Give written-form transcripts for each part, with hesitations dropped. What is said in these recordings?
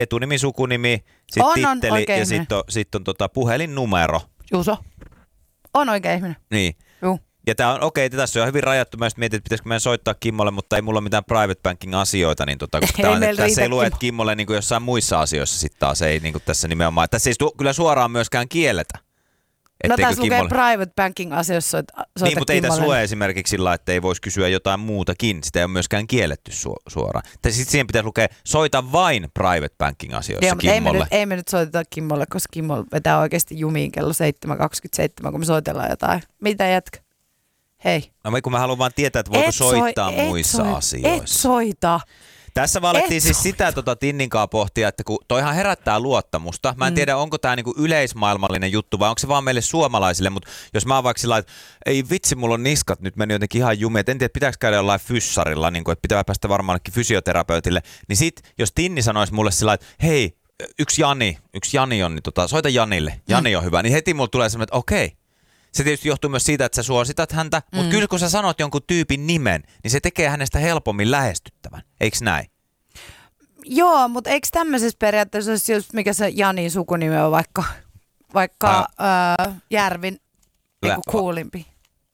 etunimi, sukunimi, sitten titteli ja sitten on puhelinnumero. Juuso. On oikea ihminen. Niin. Juu. Ja tää on okei, tässä on hyvin rajattu. Mä mietin, että pitäisikö meidän soittaa Kimmolle, mutta ei mulla ole mitään private banking asioita, niin koska tässä ei lue, että Kimmolle niin kuin jossain muissa asioissa sitten taas ei niin kuin tässä nimenomaan. Tässä ei kyllä suoraan myöskään kielletä. No tässä lukee private banking asioissa soita niin, mutta ei tässä Kimmolle. lue esimerkiksi sillä, että ei voisi kysyä jotain muutakin. Sitä ei ole myöskään kielletty suoraan. Sitten siihen pitäisi lukea, soita vain private banking asioissa joo, Kimmolle. Ei me nyt soiteta Kimmolle, koska Kimmo vetää oikeasti jumiin kello 7.27, kun me soitellaan jotain. Mitä jätkä? Hei. No kun mä haluan vaan tietää, että voiko soittaa muissa asioissa. Et soita. Tässä valettiin siis sitä Tinninkaa pohtia, että kun toihan herättää luottamusta. Mä en tiedä, onko tämä niinku yleismaailmallinen juttu vai onko se vaan meille suomalaisille, mutta jos mä oon vaikka sillä että ei vitsi, mulla on niskat, nyt meni jotenkin ihan jumiin, että en tiedä, pitääkö käydä jollain fyssarilla, niin kuin, että pitää päästä varmaan fysioterapeutille, niin sit jos Tinni sanoisi mulle sillä että hei, yksi Jani on, niin soita Janille, Jani on hyvä, niin heti mulle tulee semmoinen, että okei. Se tietysti johtuu myös siitä, että sä suositat häntä, mutta kyllä kun sä sanot jonkun tyypin nimen, niin se tekee hänestä helpommin lähestyttävän. Eiks näin? Joo, mutta eikö tämmöisessä periaatteessa, jos mikä se Janin sukunimi on, vaikka Järvin kuulimpi?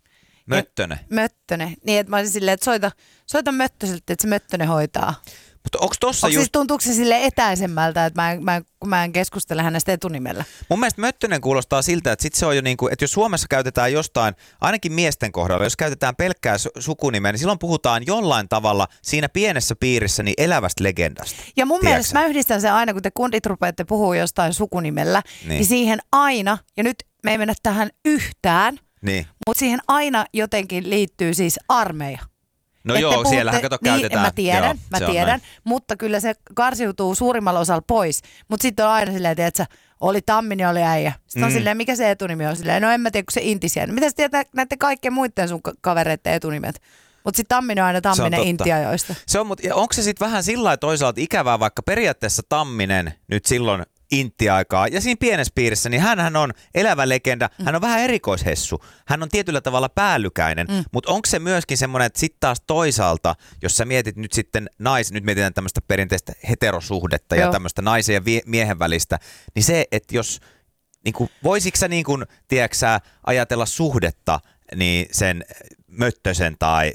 Möttönen. Niin, että mä olisin silleen, että soita Möttöseltä, että se Möttönen hoitaa. Mutta onko tossa siis tuntuuko se silleen etäisemmältä, että mä en keskustele hänestä etunimellä? Mun mielestä Möttönen kuulostaa siltä, että sit se on jo niinku, että jos Suomessa käytetään jostain, ainakin miesten kohdalla, jos käytetään pelkkää sukunimeä, niin silloin puhutaan jollain tavalla siinä pienessä piirissä niin elävästä legendasta. Ja mun mielestä mä yhdistän sen aina, kun te kundit rupeatte puhua jostain sukunimellä, niin siihen aina, ja nyt me ei mennä tähän yhtään, mutta siihen aina jotenkin liittyy siis armeija. No joo, siellähän käytetään. Mä tiedän, mutta kyllä se karsiutuu suurimmalla osalla pois. Mutta sitten on aina silleen, että oli Tamminen, oli äijä. Sitten on silleen, mikä se etunimi on silleen, no en mä tiedä, kun se Intisiä. Mitä sä tietää näiden kaikkien muiden sun kavereiden etunimet? Mutta sitten Tamminen on aina Tamminen Intiajoista. Se on, mutta onko se sitten vähän sillä lailla toisaalta ikävää, vaikka periaatteessa Tamminen nyt silloin Intti-aikaa. Ja siinä pienessä piirissä, niin hänhän on elävä legenda. Hän on vähän erikoishessu. Hän on tietyllä tavalla päällykäinen. Mutta onko se myöskin semmoinen, että sitten taas toisaalta, jos sä mietit nyt sitten nyt mietitään tämmöistä perinteistä heterosuhdetta ja tämmöistä naisen ja miehen välistä, niin se, että jos, niin kuin, voisitko sä niin kuin, tiedätkö sä, ajatella suhdetta niin sen Möttösen tai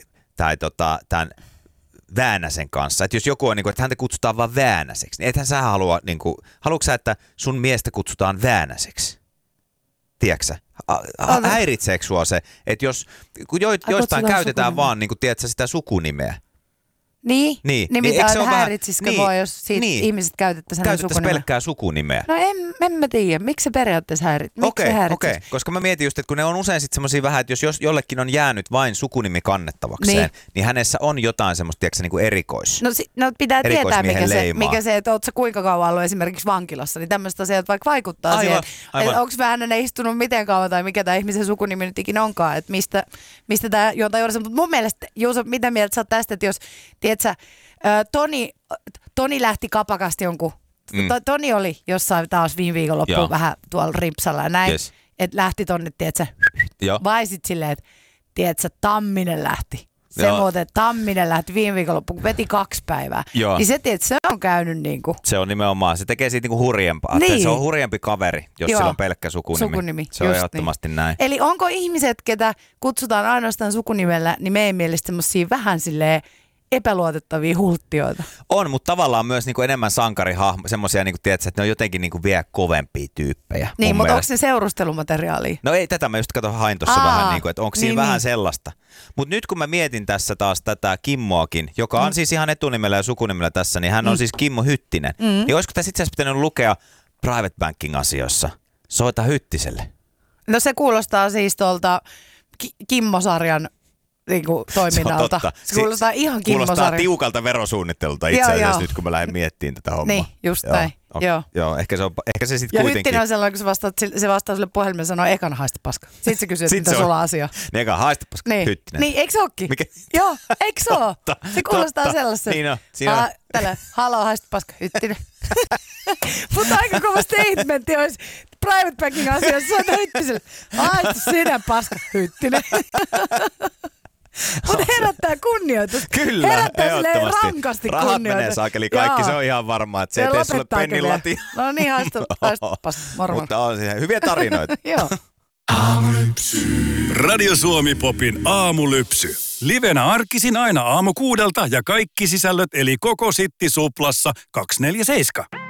tämän Väänäsen kanssa. Että jos joku on, että häntä kutsutaan vaan Väänäseksi, niin ethän sä halua, haluatko sä, että sun miestä kutsutaan Väänäseksi? Tiedätkö sä? Häiritseekö sua se, että jos joistain käytetään vaan, tiedätkö, sitä sukunimeä? Niin mitä häiritsisikö voi, jos siitä ihmiset käytettäisiin sukunimeä? Pelkkää sukunimeä. No en mä tiedä. Miksi se periaatteessa häiritsisi? Okei. Koska mä mietin just, että kun ne on usein sitten semmosia vähän, että jos jollekin on jäänyt vain sukunimi kannettavakseen, niin hänessä on jotain semmoista, tiedätkö, niin kuin No pitää tietää, mikä se, että ootko sä kuinka kauan ollut esimerkiksi vankilassa, niin tämmöistä asiat vaikka vaikuttaa siihen, että onko Väänänen istunut miten kauan tai mikä tämä ihmisen sukunimi nyt ikinä onkaan, että mistä tämä juontaa juuri. Mutta mun mielestä, Juuso, mitä mieltä sä oot tästä, että jos tiedätkö, Toni lähti kapakasti jonkun. Toni oli jossain taas viime viikonloppuun vähän tuolla rimpsalla ja näin. Yes. Että lähti tonne, tiedätkö, vai sit silleen, että tiedätkö, Tamminen lähti. Se muuten, Tamminen lähti viime viikonloppuun, kun veti 2 päivää. Joo. Niin se, tiedätkö, se on käynyt niinku. Se on nimenomaan, se tekee siitä niinku hurjempaa. Niin. Se on hurjempi kaveri, jos sillä on pelkkä sukunimi. Se on ehdottomasti niin. Näin. Eli onko ihmiset, ketä kutsutaan ainoastaan sukunimellä, niin meidän mielestä semmosia vähän silleen epäluotettavia hulttioita. On, mutta tavallaan myös niinku enemmän sankarihahmo, semmoisia niinku, tiedätkö, että ne on jotenkin niinku vielä kovempia tyyppejä. Niin, mutta onko se seurustelumateriaalia? No ei, tätä mä just hain tuossa vähän, niinku, että onko siinä vähän sellaista. Mutta nyt kun mä mietin tässä taas tätä Kimmoakin, joka on siis ihan etunimellä ja sukunimellä tässä, niin hän on siis Kimmo Hyttinen. Niin olisiko tässä itse asiassa pitänyt lukea private banking asioissa? Soita Hyttiselle. No se kuulostaa siis tuolta Kimmo-sarjan niinku toiminnalta. Se kuulostaa ihan Kimmo-sarja. Kuulostaa tiukalta verosuunnittelulta itse asiassa nyt, kun mä lähden miettimään tätä hommaa. Niin, just näin. Joo, ehkä se sitten kuitenkin. Ja Hyttinen on sellainen, kun se vastaa sulle puhelimeen ja sanoo ekan haista paska. Sitten se kysyy, että mitä sulla on asia. Niin ekan haista paska, niin. Hyttinen. Niin, eikö se ookin? Joo, eikö se oo? Se kuulostaa sellaiset. Niin on. Siinä on. Tällä, haloo haista paska, Hyttinen. Mutta aika kova statementti olisi private banking asioissa. Soita Hyttiselle. Haistu sinä paska, Hyttinen. Mutta herättää kunnioitusta. Kyllä, herättää rankasti rahat kunnioitusta. menee saakeli kaikki, se on ihan varmaa, että se ei tee sulle pennin latia. No niin, haista moro. Mutta on siihen hyviä tarinoita. Joo. Radio Suomi Popin aamulypsy. Livenä arkisin aina aamu 6 ja kaikki sisällöt eli koko Sitti Suplassa 247.